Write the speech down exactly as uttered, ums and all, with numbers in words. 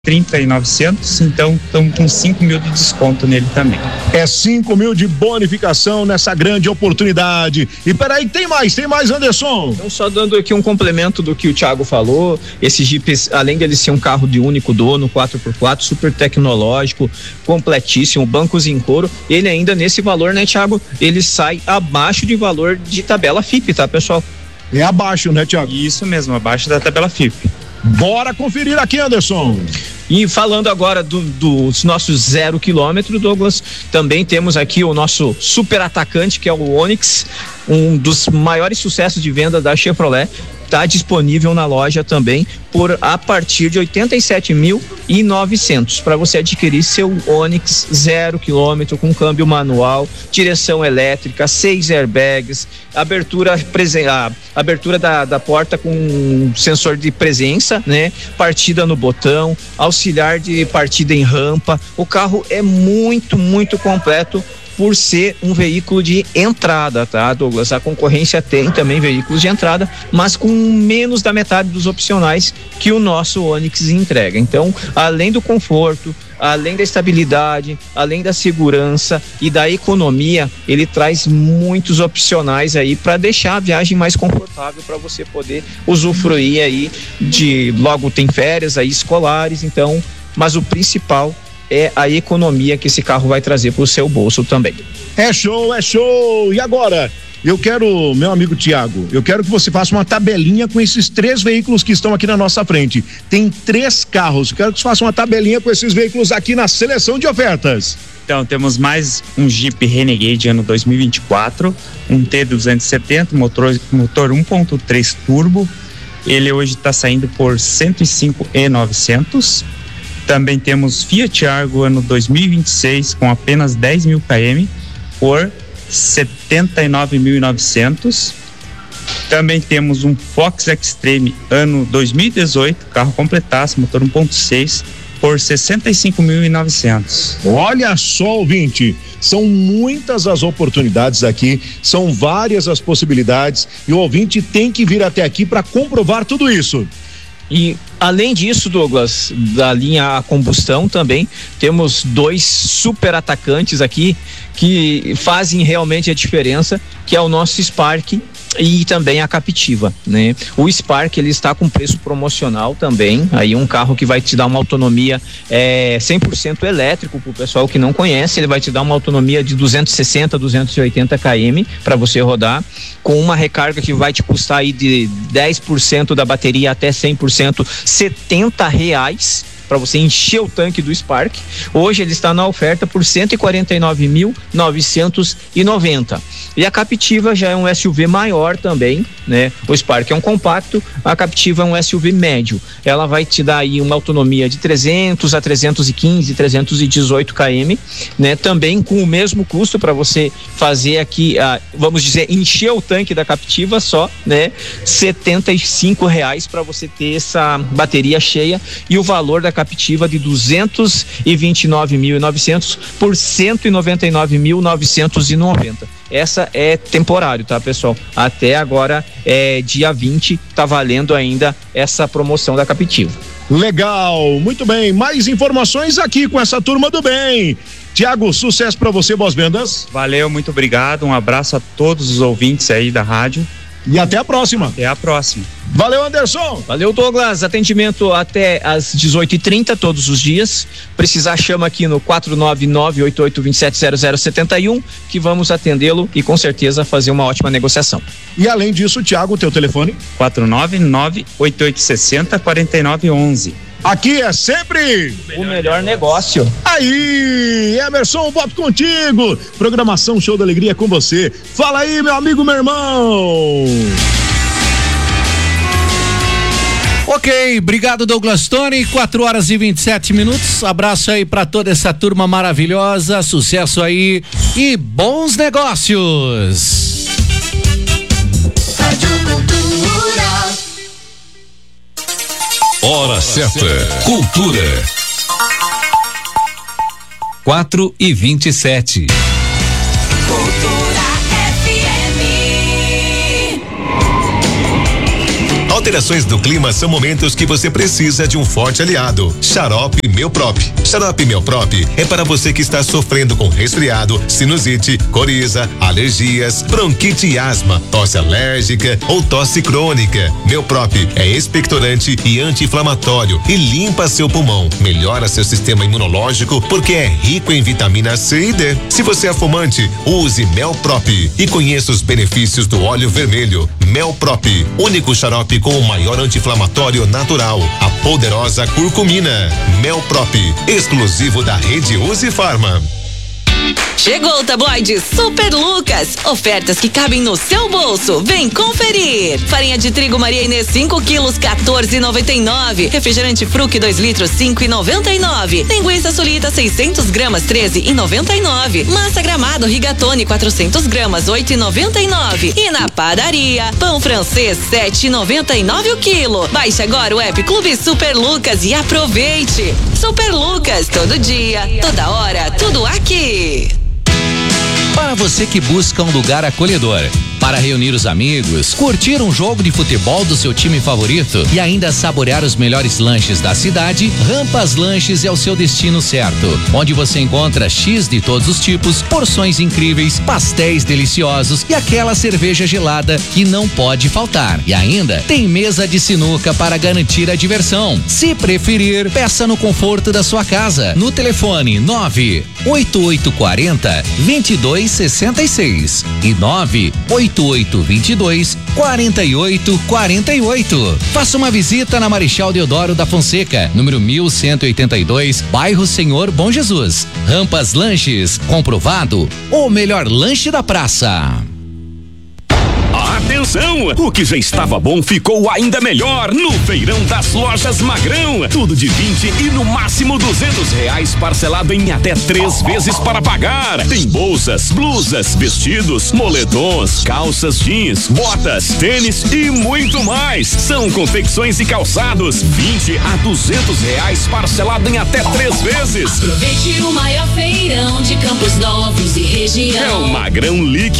trinta e novecentos, então estamos com cinco mil de desconto nele também. É cinco mil de bonificação nessa grande oportunidade. E peraí, tem mais, tem mais, Anderson. Então, só dando aqui um complemento do que o Thiago falou, esse Jeep, além dele ser um carro de único dono, quatro por quatro, super tecnológico, completíssimo, bancos em couro, ele ainda nesse valor, né, Thiago, ele sai abaixo de valor de tabela F I P, tá, pessoal? É abaixo, né, Thiago? Isso mesmo, abaixo da tabela F I P. Bora conferir aqui, Anderson. E falando agora do, dos nossos zero quilômetro, Douglas, também temos aqui o nosso super atacante, que é o Onix, um dos maiores sucessos de venda da Chevrolet. Está disponível na loja também por a partir de oitenta e sete mil e novecentos para você adquirir seu Onix zero quilômetro com câmbio manual, direção elétrica, seis airbags, abertura presen- a abertura da, da porta com sensor de presença, né? Partida no botão, auxiliar de partida em rampa. O carro é muito, muito completo por ser um veículo de entrada, tá, Douglas? A concorrência tem também veículos de entrada, mas com menos da metade dos opcionais que o nosso Onix entrega. Então, além do conforto, além da estabilidade, além da segurança e da economia, ele traz muitos opcionais aí para deixar a viagem mais confortável para você poder usufruir aí de, logo tem férias aí escolares, então, mas o principal é a economia que esse carro vai trazer para o seu bolso também. É show, é show! E agora, eu quero, meu amigo Thiago, eu quero que você faça uma tabelinha com esses três veículos que estão aqui na nossa frente. Tem três carros, eu quero que você faça uma tabelinha com esses veículos aqui na seleção de ofertas. Então, temos mais um Jeep Renegade ano dois mil e vinte e quatro, um T duzentos e setenta, motor, motor um ponto três turbo. Ele hoje está saindo por cento e cinco mil e novecentos. Também temos Fiat Argo ano dois mil e vinte e seis com apenas dez mil quilômetros por setenta e nove mil e novecentos. Também temos um Fox Extreme ano dois mil e dezoito, carro completaço, motor um ponto seis, por sessenta e cinco mil e novecentos. Olha só, ouvinte, são muitas as oportunidades aqui, são várias as possibilidades e o ouvinte tem que vir até aqui para comprovar tudo isso. E além disso, Douglas, da linha a combustão também, temos dois super atacantes aqui que fazem realmente a diferença, que é o nosso Spark e também a Captiva, né? O Spark, ele está com preço promocional também, aí um carro que vai te dar uma autonomia é, cem por cento elétrico, pro pessoal que não conhece, ele vai te dar uma autonomia de duzentos e sessenta, duzentos e oitenta quilômetros para você rodar, com uma recarga que vai te custar aí de dez por cento da bateria até cem por cento, setenta reais para você encher o tanque do Spark. Hoje ele está na oferta por cento e quarenta e nove mil novecentos e noventa. E a Captiva já é um S U V maior também, né? O Spark é um compacto, a Captiva é um S U V médio. Ela vai te dar aí uma autonomia de trezentos a trezentos e quinze, trezentos e dezoito quilômetros, né? Também com o mesmo custo para você fazer aqui, ah, vamos dizer, encher o tanque da Captiva só, né? setenta e cinco reais para você ter essa bateria cheia, e o valor da Captiva de duzentos e vinte e nove mil e novecentos por cento e noventa e nove mil novecentos e noventa. Essa é temporário, tá, pessoal? Até agora, é dia vinte, tá valendo ainda essa promoção da Captiva. Legal, muito bem. Mais informações aqui com essa turma do bem. Tiago, sucesso para você, boas vendas. Valeu, muito obrigado. Um abraço a todos os ouvintes aí da rádio. E até a próxima. Até a próxima. Valeu, Anderson. Valeu, Douglas. Atendimento até às dezoito e trinta todos os dias. Precisar, chama aqui no quatro nove nove, oito oito dois sete, zero zero sete um, que vamos atendê-lo e com certeza fazer uma ótima negociação. E além disso, Tiago, teu telefone? quatro nove nove, oito oito seis zero, quatro nove um um. Aqui é sempre o melhor negócio. Aí, Emerson, volto contigo. Programação Show da Alegria com você. Fala aí, meu amigo, meu irmão. Ok, obrigado, Douglas Tony. quatro horas e vinte e sete minutos. Abraço aí pra toda essa turma maravilhosa. Sucesso aí e bons negócios. Hora certa. Cultura. Quatro e vinte e sete. Cultura F M. Alterações do clima são momentos que você precisa de um forte aliado. Xarope Melprop. Xarope Melprop é para você que está sofrendo com resfriado, sinusite, coriza, alergias, bronquite e asma, tosse alérgica ou tosse crônica. Melprop é expectorante e anti-inflamatório e limpa seu pulmão, melhora seu sistema imunológico porque é rico em vitamina C e D. Se você é fumante, use Melprop e conheça os benefícios do óleo vermelho. Melprop, único xarope com o maior anti-inflamatório natural, a poderosa curcumina. Melprop, exclusivo da rede Uzi Farma. Chegou o tabloide Super Lucas. Ofertas que cabem no seu bolso. Vem conferir. Farinha de trigo Maria Inês cinco quilos, quatorze e noventa e nove. Refrigerante Fruc dois litros, cinco e noventa e nove. Linguiça Sulita seiscentos gramas, treze e noventa e nove. Massa Gramado Rigatone quatrocentos gramas, oito e noventa e nove. E na padaria, pão francês sete e noventa e nove o quilo. Baixe agora o app Clube Super Lucas e aproveite. Super Lucas, todo dia, toda hora, tudo aqui. Para você que busca um lugar acolhedor, para reunir os amigos, curtir um jogo de futebol do seu time favorito e ainda saborear os melhores lanches da cidade, Rampas Lanches é o seu destino certo, onde você encontra X de todos os tipos, porções incríveis, pastéis deliciosos e aquela cerveja gelada que não pode faltar. E ainda tem mesa de sinuca para garantir a diversão. Se preferir, peça no conforto da sua casa, no telefone nove oito oito quatro zero, dois dois seis seis e nove oito oito dois dois, quatro oito quatro oito. Faça uma visita na Marechal Deodoro da Fonseca, número mil cento e oitenta e dois, bairro Senhor Bom Jesus. Rampas Lanches, comprovado, o melhor lanche da praça. Atenção! O que já estava bom ficou ainda melhor no Feirão das Lojas Magrão. Tudo de vinte e no máximo duzentos reais, parcelado em até três vezes para pagar. Tem bolsas, blusas, vestidos, moletons, calças jeans, botas, tênis e muito mais. São confecções e calçados, vinte a duzentos reais, parcelado em até três vezes. Aproveite o maior feirão de Campos Novos e região. É o Magrão Líquido.